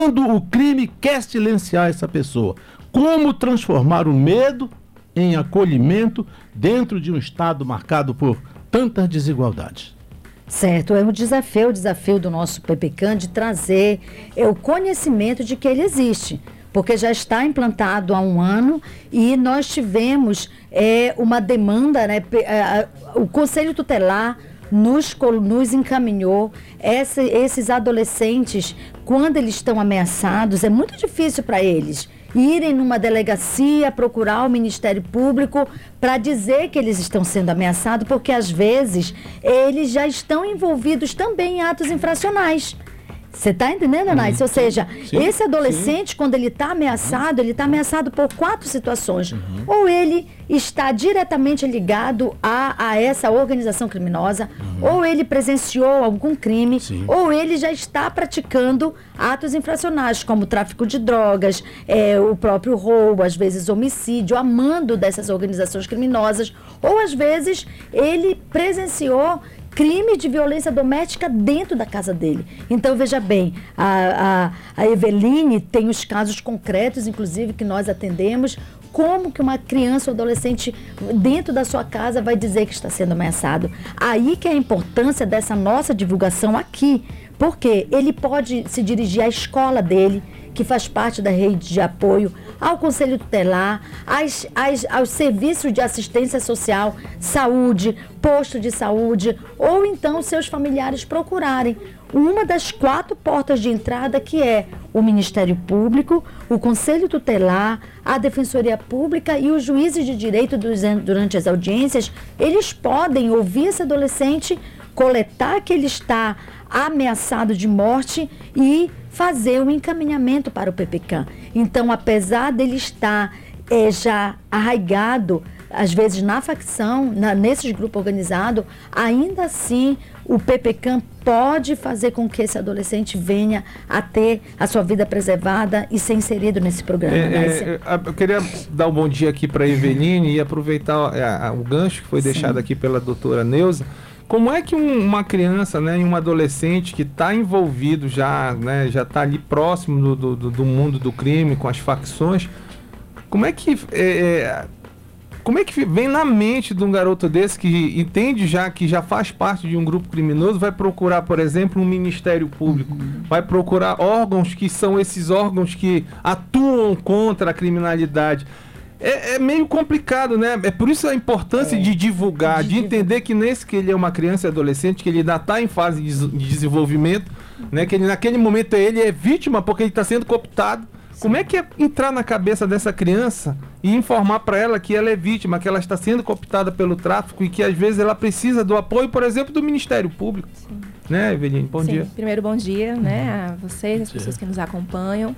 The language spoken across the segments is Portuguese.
Quando o crime quer silenciar essa pessoa, como transformar o medo em acolhimento dentro de um Estado marcado por tantas desigualdades? Certo, é o desafio do nosso PPCAM de trazer o conhecimento de que ele existe, porque já está implantado há um ano e nós tivemos uma demanda, né, o Conselho Tutelar nos encaminhou esses adolescentes, quando eles estão ameaçados, é muito difícil para eles irem numa delegacia, procurar o Ministério Público para dizer que eles estão sendo ameaçados, porque às vezes eles já estão envolvidos também em atos infracionais. Você está entendendo, Anais? Ou seja, esse adolescente, quando ele está ameaçado por 4 situações. Ou ele está diretamente ligado a essa organização criminosa, ou ele presenciou algum crime, ou ele já está praticando atos infracionais, como tráfico de drogas, o próprio roubo, às vezes homicídio, a mando dessas organizações criminosas, ou às vezes ele presenciou crime de violência doméstica dentro da casa dele. Então, veja bem, a Eveline tem os casos concretos, inclusive, que nós atendemos. Como que uma criança ou adolescente dentro da sua casa vai dizer que está sendo ameaçado? Aí que é a importância dessa nossa divulgação aqui, porque ele pode se dirigir à escola dele, que faz parte da rede de apoio, ao Conselho Tutelar, aos serviços de assistência social, saúde, posto de saúde, ou então seus familiares procurarem uma das 4 portas de entrada, que é o Ministério Público, o Conselho Tutelar, a Defensoria Pública e os juízes de direito durante as audiências. Eles podem ouvir esse adolescente, coletar que ele está ameaçado de morte e fazer um encaminhamento para o PPCAM. Então, apesar dele estar já arraigado, às vezes na facção, nesses grupos organizados, ainda assim o PPCAM pode fazer com que esse adolescente venha a ter a sua vida preservada e ser inserido nesse programa. Eu queria dar um bom dia aqui para a Eveline e aproveitar o gancho que foi deixado aqui pela doutora Neuza. Como é que uma criança, né, e um adolescente que está envolvido já, né, já está ali próximo do mundo do crime, com as facções, como é que vem na mente de um garoto desse que entende que já faz parte de um grupo criminoso, vai procurar, por exemplo, um Ministério Público, vai procurar órgãos que são esses órgãos que atuam contra a criminalidade? É meio complicado, né? É por isso a importância de divulgar, de entender que que ele é uma criança e adolescente, que ele ainda está em fase de desenvolvimento, né? Que ele, naquele momento ele é vítima porque ele está sendo cooptado. Como é que é entrar na cabeça dessa criança e informar para ela que ela é vítima, que ela está sendo cooptada pelo tráfico e que às vezes ela precisa do apoio, por exemplo, do Ministério Público? Né, Eveline? Bom dia. Primeiro, bom dia, né, a vocês, as pessoas que nos acompanham.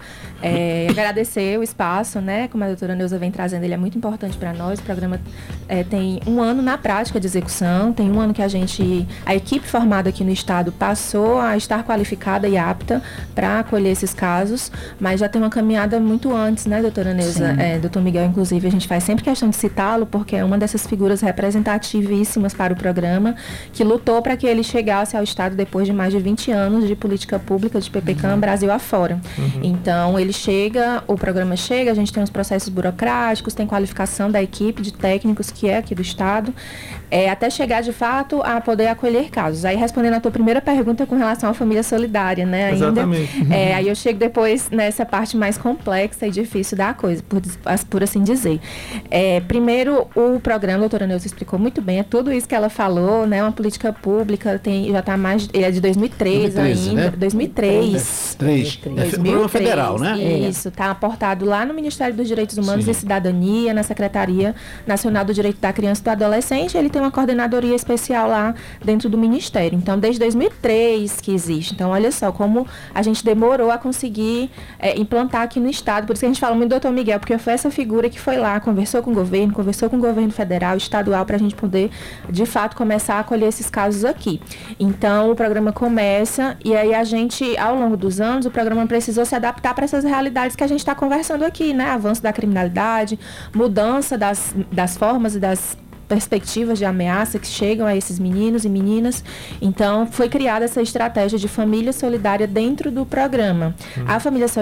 Agradecer o espaço, né, como a doutora Neuza vem trazendo, ele é muito importante para nós. O programa tem 1 ano na prática de execução, tem 1 ano que a equipe formada aqui no Estado passou a estar qualificada e apta para acolher esses casos, mas já tem uma caminhada muito antes, né, doutora Neuza? Doutor Miguel, inclusive, a gente faz sempre questão de citá-lo, porque é uma dessas figuras representativíssimas para o programa, que lutou para que ele chegasse ao Estado depois de mais de 20 anos de política pública de PPCAM Brasil afora. Então, o programa chega, a gente tem os processos burocráticos, tem qualificação da equipe de técnicos que é aqui do Estado, até chegar, de fato, a poder acolher casos. Aí, respondendo a tua primeira pergunta com relação à família solidária, né, ainda. Exatamente. Aí eu chego depois nessa parte mais complexa e difícil da coisa, por assim dizer. Primeiro, o programa, a doutora Neuza explicou muito bem, é tudo isso que ela falou, né, uma política pública, já está mais... Ele é de 2003 ainda. Né? 2003. É programa federal, né? Isso, está aportado lá no Ministério dos Direitos Humanos e Cidadania, na Secretaria Nacional do Direito da Criança e do Adolescente. Ele tem uma coordenadoria especial lá dentro do Ministério. Então, desde 2003 que existe. Então, olha só como a gente demorou a conseguir implantar aqui no Estado. Por isso que a gente fala muito do doutor Miguel, porque foi essa figura que foi lá, conversou com o governo federal, estadual, para a gente poder, de fato, começar a acolher esses casos aqui. Então, o programa começa e aí a gente, ao longo dos anos, o programa precisou se adaptar para essas realidades que a gente está conversando aqui, né? Avanço da criminalidade, mudança das formas e das perspectivas de ameaça que chegam a esses meninos e meninas. Então, foi criada essa estratégia de família solidária dentro do programa. A família